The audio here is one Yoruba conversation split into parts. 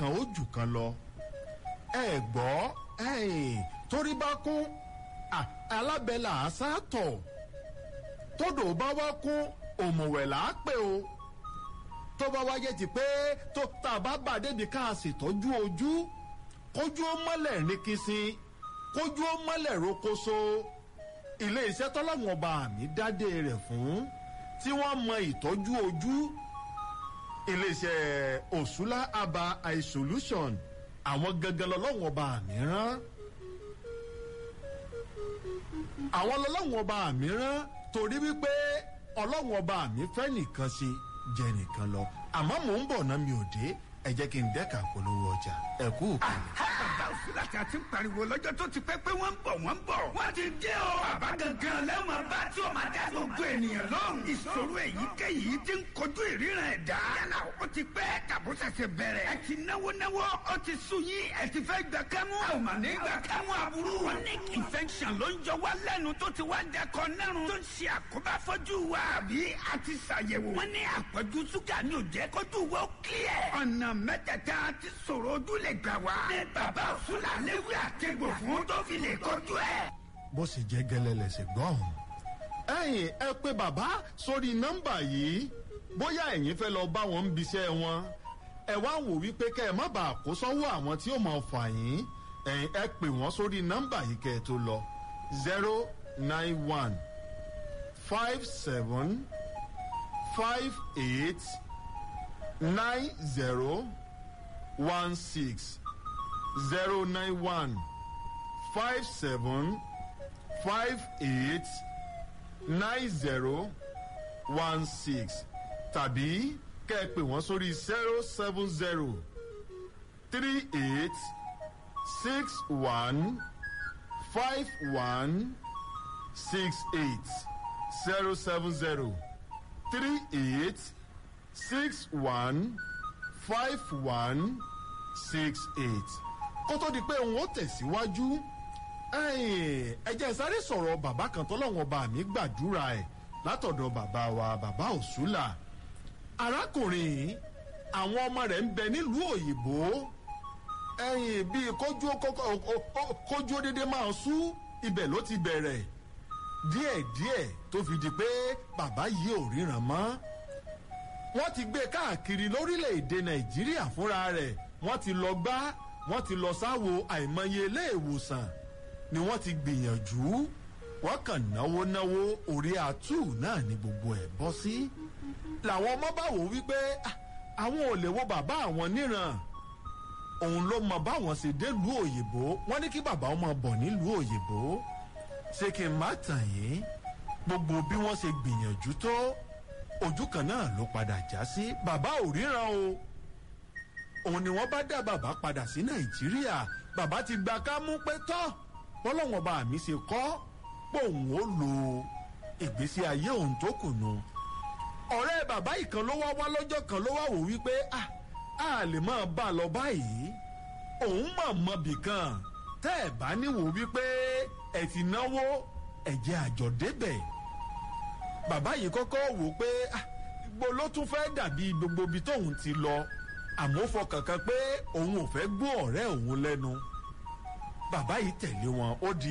kan ó jù kan lọ ẹ gbọ́ torí bá kún alábẹ́là àṣàtọ̀ tódò bá wá kún òmùwẹ̀ là á pè o tó bá wáyé ti pé tó tá a bá bà débi ká a ṣètọ́jú ojú kójú ó mọ́lẹ̀ ní kìsìn kójú ó mọ́lẹ̀ rókóso ilé iṣẹ́ tọ́lọ́wọ́n ọba mi dádé rẹ̀ fún tí wọ́n mọ ìtọ́jú ojú ilé iṣẹ́ Òṣùlá Aba Eye Solution àwọn gangan lọ́lọ́wọ́n ọba mi rán àwọn lọ́lọ́wọ́n ọba mi rán torí wípé ọlọ́wọ́n ọba mi fẹ́ nìkan ṣe jẹ́ nìkan lọ àmọ́ mò ń bọ̀ náà mi ò dé ẹ jẹ́ kí n dẹ́ka polówó ọjà ẹ kú òkèlè. bàbá Òṣùlá tí a ti ń pariwo lọ́jọ́ tó ti pẹ́ pé wọ́n ń bọ̀ wọ́n ti dé o. bàbá gangan lẹ́wọ̀n bá tí o máa dá gbogbo ènìyàn lọ́rùn. ìṣòro èyíkéyìí ti ń kojú ìríran ẹ̀dá. yálà ó ti pẹ́ tàbó ṣẹ̀ṣẹ̀ bẹ̀rẹ̀. ẹ ti náwó ó ti sùn yín ẹ ti fẹ́ gbà kámú. a ò mà ní gbà kámú aburú. chronic infection ló ń jọ wá lẹ́nu tó ti wá dẹkọ nẹ́rùn. tó ń ṣe àkóbá fọ́jú wa àbí a ti ṣàyẹ̀wò. wọ́n ní àpọ̀jù ṣúgà ni ò jẹ́ kójú wa ó clear. ọ̀nà mẹ́tẹ̀ẹ̀ta ti sọ̀rọ̀ ojú lè gbà wá. ní bàbá Òṣùlá léwu àtẹ̀gbò fún tó fi lè kojú ẹ̀. bó sì jẹ́ gẹ́lẹ́ lẹ́sẹ̀ gbọ́n. ẹ̀yin ẹ pé bàbá sórí nọ́mbà yìí bóyá ẹ̀yin fẹ́ lọ bá wọn ń biṣẹ́ wọn ẹ wá wò wípé kẹ́ ẹ má bàa kó sọ́wọ́ àwọn tí ó máa fà yín ẹ̀yin ẹ pè wọ́n sórí nọ́mbà yìí kẹ́ ẹ tó lọ 091 57 58 9016 091 57 58 9016 tàbí kẹ́ ẹ pè wọ́n sórí 070 38 61 51 68 070 38 61 51 68 kó tó di pé òun ó tẹ̀síwájú ẹ jẹ́ sáré sọ̀rọ̀ bàbá kan tọ́lọ́wọ́n ọba mi gbàdúrà ẹ̀ látọ̀dọ̀ bàbá wa bàbá Òṣùlá arákùnrin àwọn ọmọ rẹ̀ ń bẹ nílùú òyìnbó bíi kójú dédé máa sú ibẹ̀ ló ti bẹ̀rẹ̀ díẹ̀díẹ̀ tó fi di pé bàbá yìí ò ríran mọ́ wọ́n ti gbé káàkiri lórílẹ̀‐èdè Nàìjíríà fúnra rẹ̀ wọ́n ti lọ gbá wọ́n ti lọ sáwo àìmọye ilé ìwòsàn ni wọ́n ti gbìyànjú wọ́n kàn náwó orí àtú náà ni gbogbo ẹ̀ bọ́ sí. làwọn ọmọ bá wò wípé àwọn ò lè wo bàbá àwọn níran òun ló mọ báwọn ṣe délùú òyìnbó wọ́n ní kí bàbá wọn máa bọ̀ nílùú òyìnbó ṣé kí n má tàn yín gbogbo bí wọ́n ṣe gbìyànjú tó ojú kan náà ló padà já sí bàbá ò ríran o òun ni wọ́n bá dá bàbá padà sí Nàìjíríà bàbá ti gba kámú pé tọ́ bọ́lọ́wọ́n bá mi ṣe kọ́ pé òun ó lo ìgbésí ayé òun tó kù nù. ọ̀rẹ́ bàbá ìkan ló wá lọ́jọ́ kan ló wá wò wípé a lè máa bá a lọ báyìí òun mọ̀ bìkan tẹ́ ẹ̀ bá níwò wípé ẹ̀ ti náwó ẹ̀jẹ̀ àjọ débẹ̀. bàbá yìí kọ́kọ́ wò pé gbogbo ló tún fẹ́ dàbí gbogbo ibi tóun ti lọ àmọ́ fọkàn kan pé òun ò fẹ́ gbọ́ ọ̀rẹ́ òun lẹ́nu. bàbá yìí tẹ̀lé wọn ó di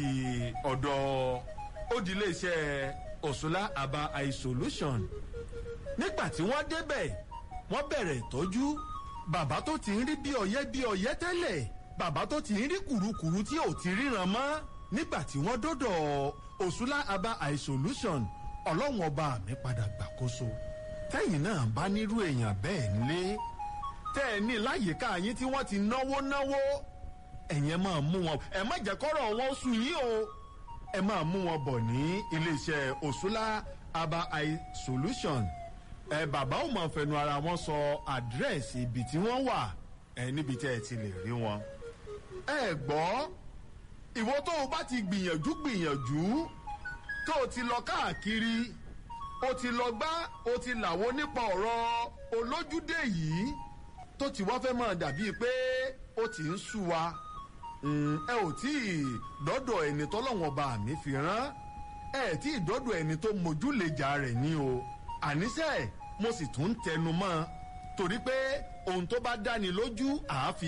iléeṣẹ́ Òṣùlá Aba Eye Solution. nígbà tí wọ́n débẹ̀ wọ́n bẹ̀rẹ̀ ìtọ́jú bàbá tó ti ń rí bí ọyẹ́ tẹ́lẹ̀ bàbá tó ti ń rí kùrukùru tí ò ti ríran mọ́ nígbà tí wọ́n dọ́dọ̀ Òṣùlá Aba Eye Solution ọlọ́run ọba mi padà gbàkóso. tẹ́yìn náà bá nírú èèyàn bẹ́ẹ̀ nílé tẹ́ ẹ ní láyìíká yín tí wọ́n ti náwó ẹ̀yin máa mú wọn ẹ má jẹ́ kọ́rọ̀ wọn sùn yín o ẹ máa mú wọn bọ̀ ní iléeṣẹ́ Òṣùlá Aba Eye Solution. bàbá ò máa fẹnu ara wọn sọ àdírẹ́sì ibi tí wọ́n wà níbi tẹ́ ẹ ti lè rí wọn. ẹ gbọ́ ìwọ tó o bá ti gbìyànjú tó o ti lọ káàkiri o ti lọ gbá o ti làwo nípa ọ̀rọ̀ olójúdé yìí tó ti wá fẹ́ máa dàbí pé ó ti ń sú wa ẹ ò tí ì dọ́dọ̀ ẹni tọ́lọ́wọ́n bá mi fi rán ẹ tí ì dọ́dọ̀ ẹni tó mójúlejà rẹ̀ ní o àníṣe mo sì tún tẹnu mọ́ torí pé ohun tó bá dáni lójú àáfi